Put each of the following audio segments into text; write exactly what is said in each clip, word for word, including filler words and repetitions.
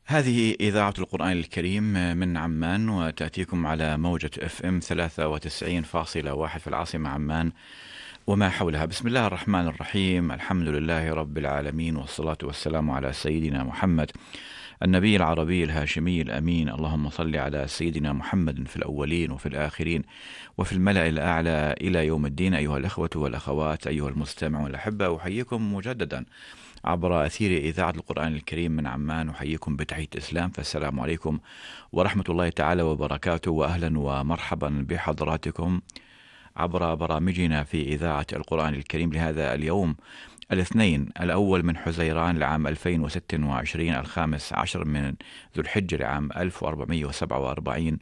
هذه إذاعة القرآن الكريم من عمان، وتأتيكم على موجة اف ام ثلاثة وتسعين فاصلة واحد في العاصمة عمان وما حولها. بسم الله الرحمن الرحيم، الحمد لله رب العالمين، والصلاة والسلام على سيدنا محمد النبي العربي الهاشمي الأمين. اللهم صل على سيدنا محمد في الأولين وفي الآخرين وفي الملأ الأعلى إلى يوم الدين. أيها الأخوة والأخوات، أيها المستمعون الأحبة، أحييكم مجددا عبر أثير إذاعة القرآن الكريم من عمان. أحييكم بتحية الإسلام، فالسلام عليكم ورحمة الله تعالى وبركاته، وأهلا ومرحبا بحضراتكم عبر برامجنا في إذاعة القرآن الكريم لهذا اليوم الاثنين الأول من حزيران لعام ألفين وستة وعشرين، الخامس عشر من ذو الحجة لعام ألف وأربعمائة وسبعة وأربعين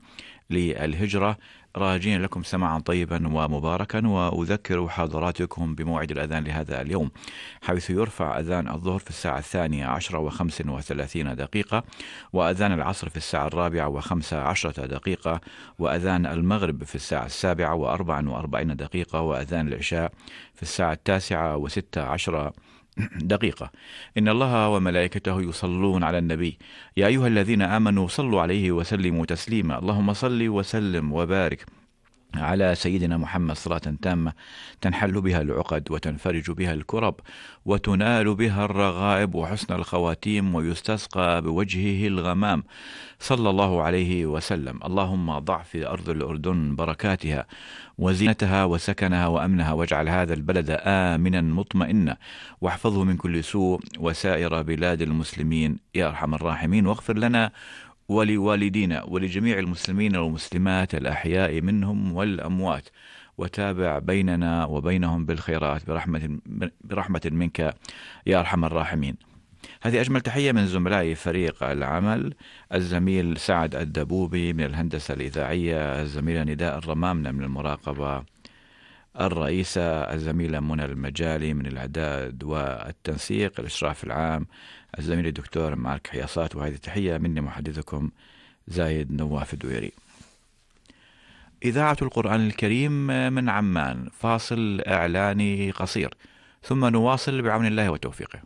للهجرة. راجين لكم سماعا طيبا ومباركا، وأذكر حضراتكم بموعد الأذان لهذا اليوم، حيث يرفع أذان الظهر في الساعة الثانية عشرة وخمس وثلاثين دقيقة، وأذان العصر في الساعة الرابعة وخمس عشرة دقيقة، وأذان المغرب في الساعة السابعة وأربع وأربعين دقيقة، وأذان العشاء في الساعة التاسعة وستة عشر دقيقة. إن الله وملائكته يصلون على النبي، يا أيها الذين آمنوا صلوا عليه وسلموا تسليما. اللهم صل وسلم وبارك على سيدنا محمد صلاة تامة تنحل بها العقد وتنفرج بها الكرب وتنال بها الرغائب وحسن الخواتيم ويستسقى بوجهه الغمام، صلى الله عليه وسلم. اللهم ضع في أرض الأردن بركاتها وزينتها وسكنها وأمنها، واجعل هذا البلد آمنا مطمئنا، واحفظه من كل سوء وسائر بلاد المسلمين يا أرحم الراحمين. واغفر لنا ولوالدينا ولجميع المسلمين والمسلمات الأحياء منهم والأموات، وتابع بيننا وبينهم بالخيرات برحمة, برحمة منك يا أرحم الراحمين. هذه أجمل تحية من زملائي فريق العمل، الزميل سعد الدبوبي من الهندسة الإذاعية، الزميلة نداء الرمامنة من المراقبة الرئيسة، الزميلة منى المجالي من الإعداد والتنسيق، الإشراف العام الزميل الدكتور مارك حياصات. وهذه تحية مني محدثكم زايد نواف الدويري. إذاعة القرآن الكريم من عمان، فاصل إعلاني قصير ثم نواصل بعون الله وتوفيقه.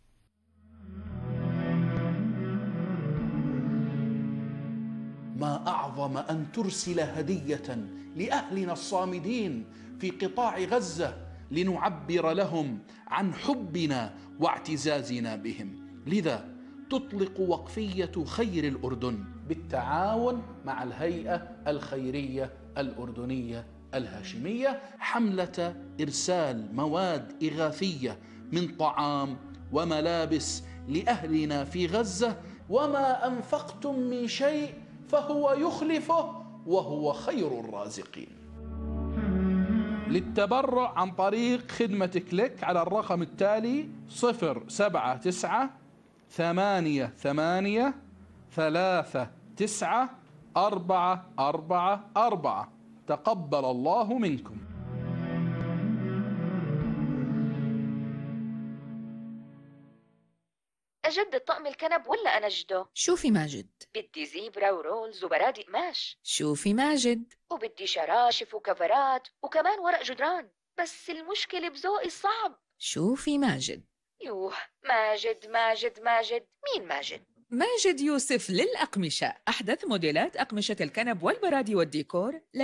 ما أعظم أن ترسل هدية لأهلنا الصامدين في قطاع غزة لنعبر لهم عن حبنا واعتزازنا بهم. لذا تطلق وقفية خير الأردن بالتعاون مع الهيئة الخيرية الأردنية الهاشمية حملة إرسال مواد إغاثية من طعام وملابس لأهلنا في غزة. وما أنفقتم من شيء فهو يخلفه وهو خير الرازقين. للتبرع عن طريق خدمة كليك على الرقم التالي: صفر سبعة تسعة ثمانية ثمانية ثلاثة تسعة أربعة أربعة أربعة. تقبل الله منكم. أجدد طقم الكنب ولا أنجده؟ شوفي ماجد، بدي زيبرا ورولز وبرادق قماش. شوفي ماجد، وبدي شراشف وكفرات وكمان ورق جدران، بس المشكلة بذوقي الصعب. شوفي ماجد. يوه، ماجد ماجد ماجد، مين ماجد؟ ماجد يوسف للأقمشة، أحدث موديلات أقمشة الكنب والبرادي والديكور.